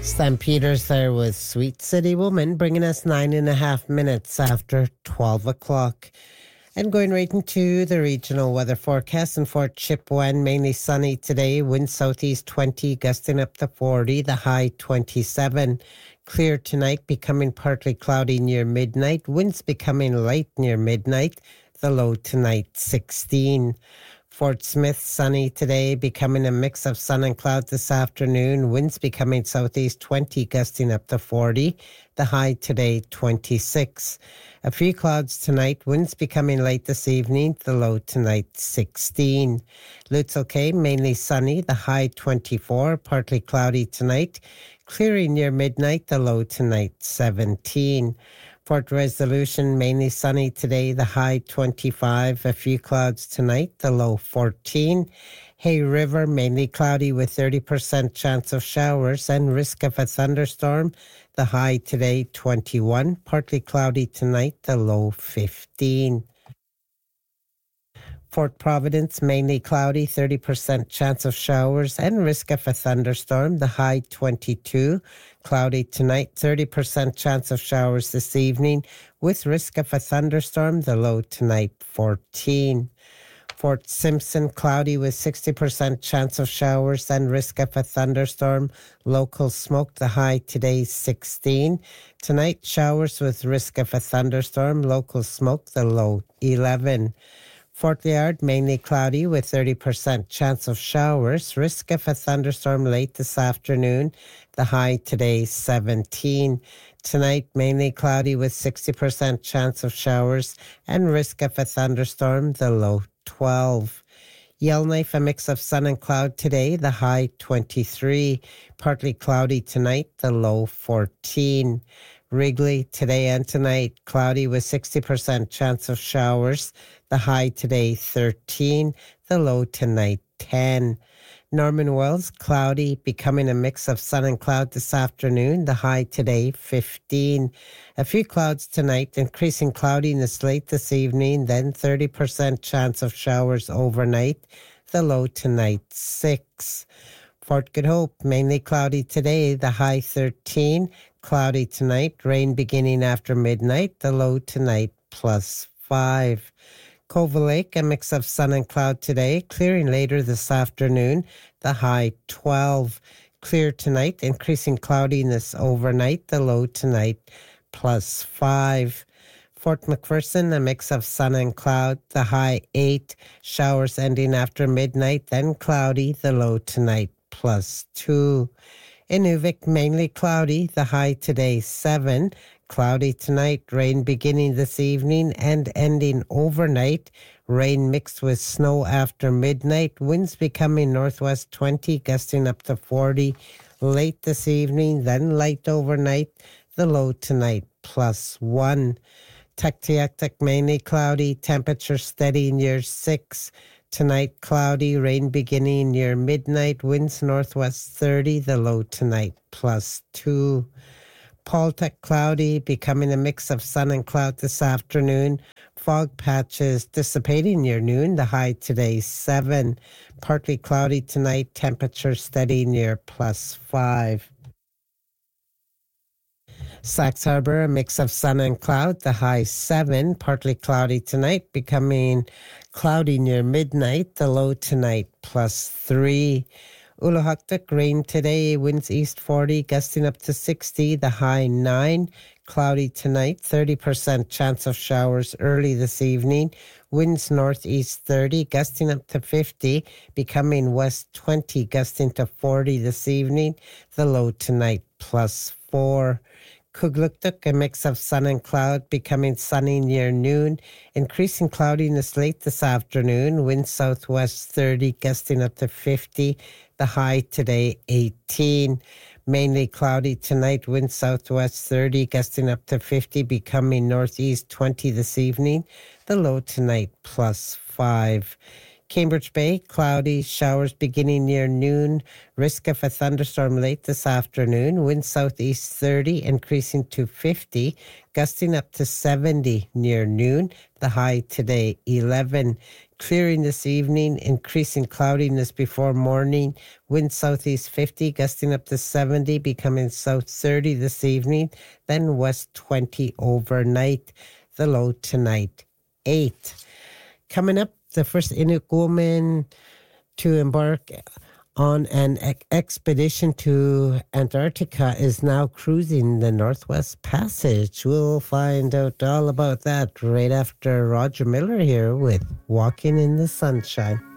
Sam Peters there with Sweet City Woman, bringing us 9.5 minutes after 12 o'clock. And going right into the regional weather forecast in Fort Chipewyan, mainly sunny today, wind southeast 20, gusting up to 40, the high 27. Clear tonight, becoming partly cloudy near midnight, winds becoming light near midnight, the low tonight 16. Fort Smith, sunny today, becoming a mix of sun and cloud this afternoon. Winds becoming southeast 20, gusting up to 40. The high today, 26. A few clouds tonight. Winds becoming light this evening. The low tonight, 16. Lutzel Cay, mainly sunny. The high, 24. Partly cloudy tonight. Clearing near midnight. The low tonight, 17. Fort Resolution, mainly sunny today, the high 25, a few clouds tonight, the low 14. Hay River, mainly cloudy with 30% chance of showers and risk of a thunderstorm, the high today 21, partly cloudy tonight, the low 15. Fort Providence, mainly cloudy, 30% chance of showers and risk of a thunderstorm, the high 22. Cloudy tonight, 30% chance of showers this evening with risk of a thunderstorm, the low tonight 14. Fort Simpson, cloudy with 60% chance of showers and risk of a thunderstorm, local smoke, the high today 16. Tonight, showers with risk of a thunderstorm, local smoke, the low 11. Fort Liard, mainly cloudy with 30% chance of showers. Risk of a thunderstorm late this afternoon. The high today, 17. Tonight, mainly cloudy with 60% chance of showers and risk of a thunderstorm. The low, 12. Yellowknife, a mix of sun and cloud today. The high, 23. Partly cloudy tonight. The low, 14. Wrigley, today and tonight, cloudy with 60% chance of showers. The high today, 13. The low tonight, 10. Norman Wells, cloudy, becoming a mix of sun and cloud this afternoon. The high today, 15. A few clouds tonight, increasing cloudiness late this evening, then 30% chance of showers overnight. The low tonight, 6. Fort Good Hope, mainly cloudy today. The high 13. Cloudy tonight, rain beginning after midnight, the low tonight plus 5. Cove Lake, a mix of sun and cloud today, clearing later this afternoon, the high 12. Clear tonight, increasing cloudiness overnight, the low tonight plus 5. Fort McPherson, a mix of sun and cloud, the high 8. Showers ending after midnight, then cloudy, the low tonight plus 2. Inuvik, mainly cloudy, the high today 7. Cloudy tonight, rain beginning this evening and ending overnight. Rain mixed with snow after midnight. Winds becoming northwest 20, gusting up to 40 late this evening, then light overnight. The low tonight plus 1. Tuktoyaktuk, mainly cloudy, temperature steady near 6. Tonight, cloudy, rain beginning near midnight, winds northwest 30, the low tonight plus 2. Paltuk, cloudy, becoming a mix of sun and cloud this afternoon. Fog patches dissipating near noon, the high today 7. Partly cloudy tonight, temperature steady near plus 5. Sax Harbor, a mix of sun and cloud, the high 7. Partly cloudy tonight, becoming cloudy near midnight, the low tonight plus 3. Uluhaktuk, rain today, winds east 40, gusting up to 60, the high 9. Cloudy tonight, 30% chance of showers early this evening. Winds northeast 30, gusting up to 50, becoming west 20, gusting to 40 this evening. The low tonight plus 4. Kugluktuk, a mix of sun and cloud, becoming sunny near noon. Increasing cloudiness late this afternoon. Wind southwest 30, gusting up to 50. The high today 18. Mainly cloudy tonight. Wind southwest 30, gusting up to 50, becoming northeast 20 this evening. The low tonight plus 5. Cambridge Bay, cloudy, showers beginning near noon. Risk of a thunderstorm late this afternoon. Wind southeast 30, increasing to 50, gusting up to 70 near noon. The high today 11. Clearing this evening, increasing cloudiness before morning. Wind southeast 50, gusting up to 70, becoming south 30 this evening. Then west 20 overnight. The low tonight, 8. Coming up, the first Inuit woman to embark on an expedition to Antarctica is now cruising the Northwest Passage. We'll find out all about that right after Roger Miller here with Walking in the Sunshine.